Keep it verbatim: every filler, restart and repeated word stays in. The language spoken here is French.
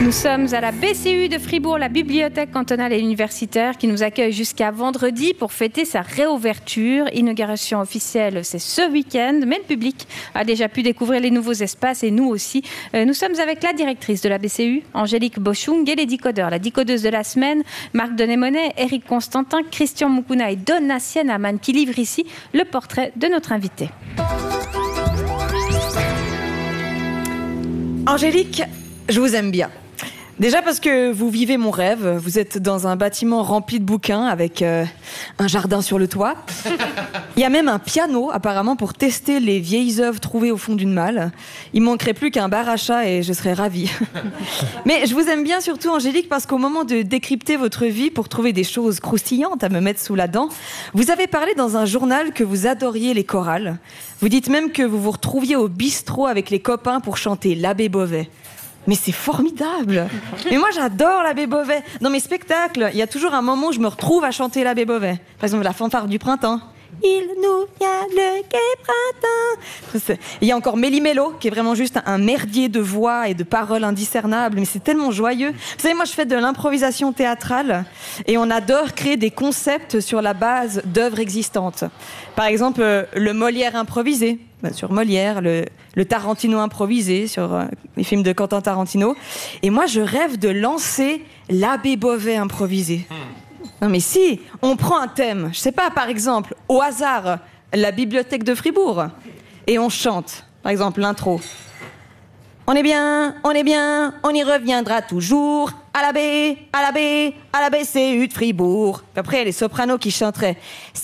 Nous sommes à la B C U de Fribourg, la bibliothèque cantonale et universitaire qui nous accueille jusqu'à vendredi pour fêter sa réouverture. Inauguration officielle, c'est ce week-end, mais le public a déjà pu découvrir les nouveaux espaces et nous aussi. Nous sommes avec la directrice de la B C U, Angélique Boschung, et les décodeurs, la décodeuse de la semaine, Marc Denémonet, Éric Constantin, Christian Moukouna et Donatien Aman qui livrent ici le portrait de notre invité. Angélique, je vous aime bien. Déjà parce que vous vivez mon rêve, vous êtes dans un bâtiment rempli de bouquins avec euh, un jardin sur le toit. Il y a même un piano apparemment pour tester les vieilles œuvres trouvées au fond d'une malle. Il manquerait plus qu'un bar à chat et je serais ravie. Mais je vous aime bien surtout Angélique parce qu'au moment de décrypter votre vie pour trouver des choses croustillantes à me mettre sous la dent, vous avez parlé dans un journal que vous adoriez les chorales. Vous dites même que vous vous retrouviez au bistrot avec les copains pour chanter l'Abbé Beauvais. Mais c'est formidable. Mais moi, j'adore l'Abbé Beauvais. Dans mes spectacles, il y a toujours un moment où je me retrouve à chanter l'Abbé Beauvais. Par exemple, la fanfare du printemps. Il nous vient le gai printemps. Il y a encore Méli-Mélo, qui est vraiment juste un merdier de voix et de paroles indiscernables. Mais c'est tellement joyeux. Vous savez, moi, je fais de l'improvisation théâtrale et on adore créer des concepts sur la base d'œuvres existantes. Par exemple, euh, le Molière improvisé. Sur Molière, le, le Tarantino improvisé, sur euh, les films de Quentin Tarantino. Et moi, je rêve de lancer l'Abbé Beauvais improvisé. Non mais si, on prend un thème, je sais pas, par exemple, au hasard, la bibliothèque de Fribourg, et on chante, par exemple, l'intro. On est bien, on est bien, on y reviendra toujours, à la baie, à la baie, à la B C U de Fribourg. Puis après, il y a les sopranos qui chanteraient.